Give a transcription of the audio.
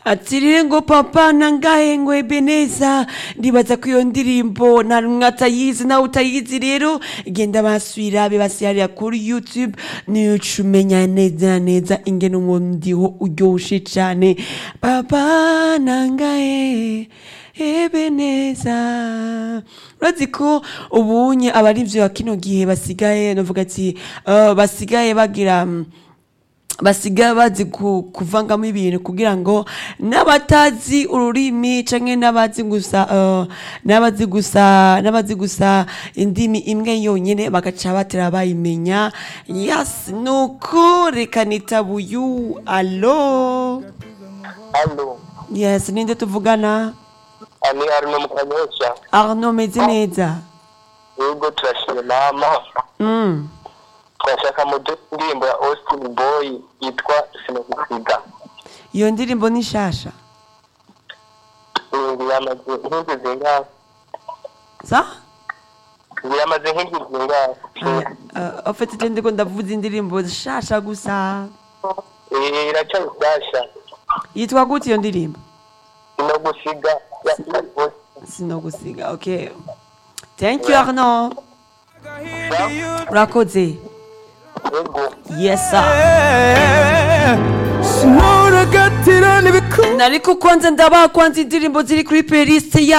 ati rero ngo papa nangahe ngo Ebeneza ndibaza ko iyo ndirimbo nta numwe atayizi nawe utayizi rero genda basubira bibasirira kuri YouTube nico umenya neza neza ingene umwondiho uryoshe cane papa nangahe Ebeneza. Urazi ko ubunye abarivyo ya kino gihe basigaye novuga ati basigaye bagira basigaye bazi kuvangamo ibintu kugira ngo n'abatazi ururimi canke n'abazi gusa indimi imwe yonyene bagaca batera bayimenya. Yes, nuko reka nitabuyu. Allo. Allo. Yes, ninde tuvugana? Ani Arno Mukanyosha. Arno meze neza. Yego turashimye mama. Twashaka mu ndirimbo ya Austin Boy yitwa Sinogusiga. Iyo ndirimbo ni shasha. Yamaze nk'inzu zingahe? Sa? Yamaze nk'inzu zingahe? Ofete tende ko ndavuza indirimbo shasha gusa. Iracyari shasha. Yitwa gute iyo ndirimbo? Sinogusiga. Sinogusiga. Okay. Thank you Arno. Urakoze. Yes sir. Nariko kwanza ndaba kwanza indirimbo ziri kuri playlist ya